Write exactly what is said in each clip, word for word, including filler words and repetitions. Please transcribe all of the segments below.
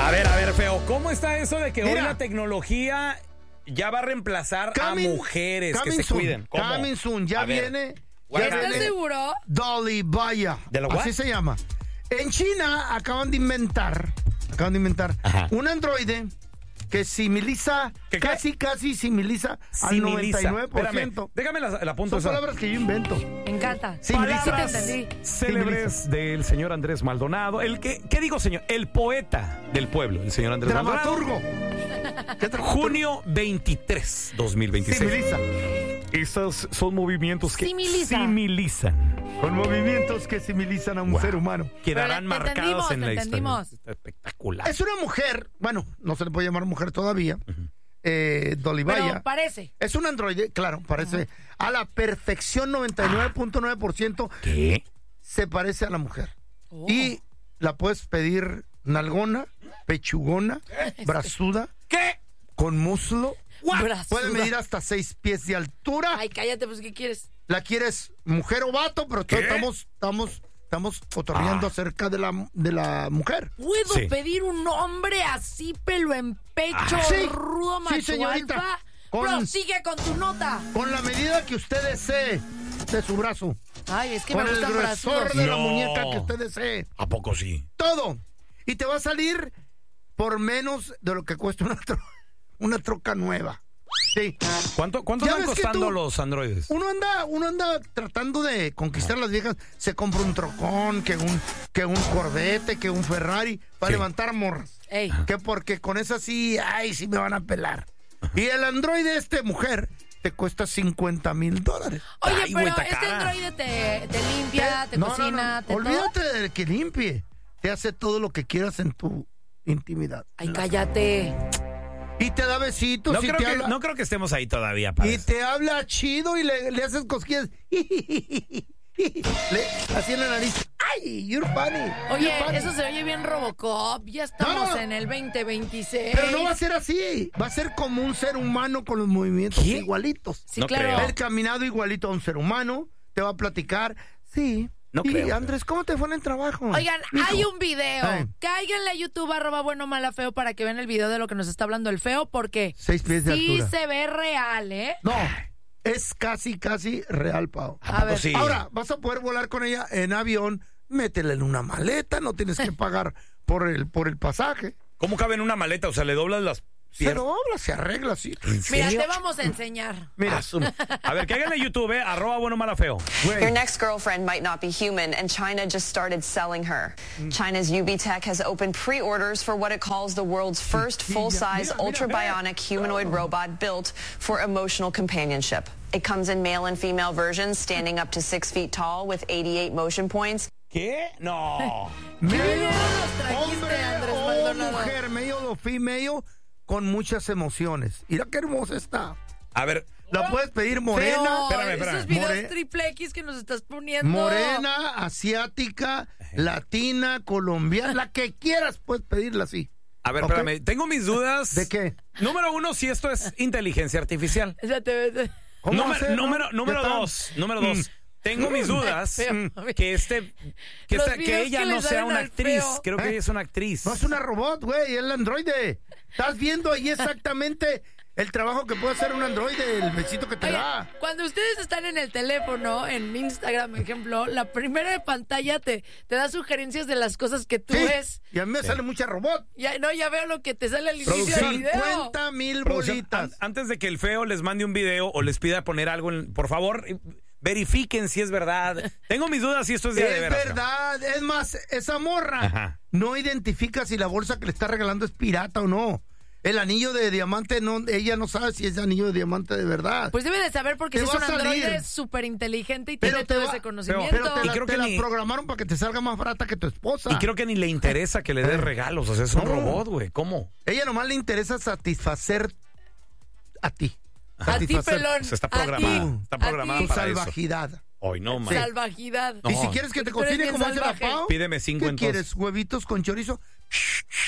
A ver, a ver, feo, ¿cómo está eso de que Mira. hoy la tecnología ya va a reemplazar Coming- a mujeres que coming se soon, cuiden? ¿Cómo? coming soon, ya A ver, viene. what ya happened? viene ¿Estás seguro? Dolly Vaya. ¿De lo what? Así se llama. En China acaban de inventar, acaban de inventar Ajá. un androide que similiza, ¿Qué, qué? casi, casi similiza, al noventa y nueve por ciento. Espérame, déjame la, la punto Son esa. palabras que yo invento. Me encanta. Similiza. Sí te entendí. Célebres del señor Andrés Maldonado. El que, ¿qué digo, señor? El poeta del pueblo, el señor Andrés Dramaturgo. Maldonado. ¿Qué dramaturgo? Junio veintitrés, dos mil veintiséis. Similiza. Estos son movimientos que Similiza. similizan. Con movimientos que similizan a un Wow. ser humano. Quedarán Pero te marcados entendimos, en te la entendimos. historia. Espectacular. Es una mujer, bueno, no se le puede llamar mujer todavía. eh, Dolly Vaya. Pero parece. Es un androide, claro, parece a la perfección, noventa y nueve punto nueve por ciento ¿Qué? se parece a la mujer. Oh. Y la puedes pedir nalgona, pechugona, brazuda, ¿Qué? con muslo. Brazuda. Puede medir hasta seis pies de altura. Ay, cállate, pues, ¿qué quieres? La quieres mujer o vato, pero ¿Qué? estamos, estamos, estamos cotorreando Ah. acerca de la, de la mujer. ¿Puedo Sí. pedir un hombre así, pelo en pecho, Ah, sí. rudo, Sí, macho señorita. alfa? Con- Prosigue con tu nota. Con la medida que usted desee de su brazo. Ay, es que Con me el gustan grosor brazudos. de la No. muñeca que usted desee. ¿A poco sí? Todo. Y te va a salir por menos de lo que cuesta una, tro- una troca nueva. Sí. ¿Cuánto, cuánto Ya están ves que costando tú- los androides? Uno anda, uno anda tratando de conquistar a las viejas. Se compra un trocón, que un, que un Corvette, que un Ferrari, para Sí. levantar morras. Ey, Que porque con esa sí, ay, sí me van a pelar. Y el androide este, mujer, te cuesta cincuenta mil dólares. oye, Ay, güey, pero está este cara. androide te, te limpia, te No, no, cocina, no. te Olvídate todo. de que limpie. Te hace todo lo que quieras en tu intimidad. Ay, cállate. Y te da besitos No y creo, te que, habla. no creo que estemos ahí todavía, para Y eso. te habla chido y le, le haces cosquillas. Le- así en la nariz. ¡Ay! You're funny. Oye, You're funny. eso se oye bien Robocop. Ya estamos No. en el veinte veintiséis. Pero no va a ser así. Va a ser como un ser humano con los movimientos ¿Qué? igualitos. Sí, No claro. creo. El caminado igualito a un ser humano. Te va a platicar. Sí. No y creo, Andrés, ¿cómo te fue en el trabajo? Oigan, Mijo. hay un video. Ay. Cáiganle a YouTube, arroba bueno, mala, feo, para que vean el video de lo que nos está hablando el feo, porque Seis pies de sí altura. se ve real, ¿eh? No, es casi, casi real, Pau. ¿A A poco ver. sí? Ahora, vas a poder volar con ella en avión, métela en una maleta, no tienes que pagar por el, por el pasaje. ¿Cómo cabe en una maleta? O sea, le doblas las Se piernas. dobla, se arregla así. ¿En Mira, serio? te vamos a enseñar. Mira, Ah, su- A ver, que hagan en YouTube, eh, arroba bueno, mala, feo. Your güey, next girlfriend might not be human, and China just started selling her. China's U B Tech has opened pre-orders for what it calls the world's first full-size, mira, mira. ultra-bionic humanoid robot built for emotional companionship. It comes in male and female versions, standing up to six feet tall with eighty-eight motion points. ¿Qué? No. medio nos trajiste, hombre Andrés o Maldonado? mujer, medio o female, con muchas emociones. Mira qué hermosa está. A ver, La puedes pedir morena, Feo, espérame, espérame. esos videos More- triple X que nos estás poniendo. morena, asiática, latina, colombiana, la que quieras puedes pedirla así. a ver, ¿Ok? espérame. Tengo mis dudas. ¿De qué? Número uno, si esto es inteligencia artificial. Espérate, espérate. ¿Cómo va a Número, ser, no? número, número ¿Qué tal? dos. Número dos. Tengo mis dudas Feo. que este que, Los esta- que videos ella que no le sea salen una al actriz. feo. Creo que ¿Eh? ella es una actriz. No es una robot, güey, es el androide. Estás viendo ahí exactamente el trabajo que puede hacer un androide, el besito que te Oigan, da. cuando ustedes están en el teléfono, en Instagram, por ejemplo, la primera de pantalla te, te da sugerencias de las cosas que tú Sí, ves. y a mí me sale mucha robot. Ya, no, ya veo lo que te sale al inicio del Producción, video. cincuenta mil Producción, bolitas. an- antes de que el feo les mande un video o les pida poner algo, en- por favor, eh, verifiquen si es verdad. Tengo mis dudas si esto es día de Es veras. verdad, es más, esa morra Ajá. no identifica si la bolsa que le está regalando es pirata o no. El anillo de diamante, no, ella no sabe si es anillo de diamante de verdad. Pues debe de saber porque Te si es va un a salir. androide súper inteligente y Pero tiene te todo va- ese conocimiento. Pero te Y la, creo te que la ni- programaron para que te salga más barata que tu esposa. Y creo que ni le interesa que le dé regalos. O sea, es un No. robot, güey. ¿Cómo? Ella nomás le interesa satisfacer a ti. A ti, Satisfacer pelón. O sea, está a ti, programada. Está a programada ti. tu para eso. salvajidad. Hoy no, man. Salvajidad. No. Y si quieres que te Tú eres cocine bien como hace la salvaje. Pau, Pídeme cinco ¿qué entonces. quieres? ¿Huevitos con chorizo?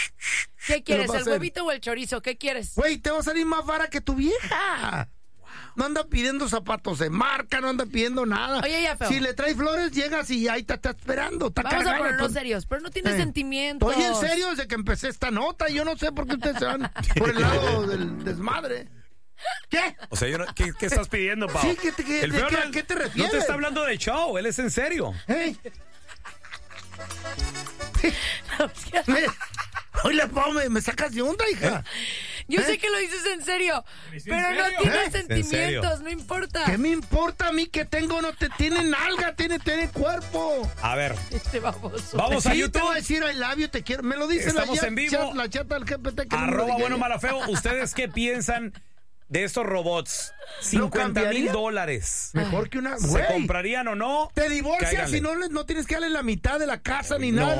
¿Qué quieres, va a el hacer. huevito o el chorizo? ¿Qué quieres? Güey, te va a salir más vara que tu vieja. no anda pidiendo zapatos de marca, no anda pidiendo nada. Oye, ya, feo. Si le traes flores, llegas y ahí te está esperando. Está Vamos cargado, a ponernos pues. serios, pero no tienes Eh. sentimientos. Estoy en serio desde que empecé esta nota. Yo no sé por qué ustedes se van por el lado del desmadre. ¿Qué? O sea, yo no- ¿qué, qué estás pidiendo, Pau? Sí, ¿qué te- qué- El de feo qué- no- a qué te No refieres? te está hablando de show, él es en serio. ¿Eh? me, oye, Pau, me, me sacas de onda, hija. Yo ¿Eh? sé que lo dices en serio, pero no serio? tienes ¿Eh? ¿En sentimientos, serio? no importa. ¿Qué me importa a mí que tengo? No te tiene nalga, tiene, tiene cuerpo. A ver, Este baboso. vamos a Sí, te YouTube. voy a decir I love you, te quiero. Me lo dice Estamos la, chat- en vivo. chat- la chata del G P T. que no me lo Arroba diga bueno, ella. malo, feo. ¿Ustedes qué piensan de estos robots? ¿Lo cincuenta mil cambiaría? dólares. Mejor que una... ¿Se Güey, comprarían o no? te divorcias Cáiganle. y no, le- no tienes que darle la mitad de la casa ni No. nada.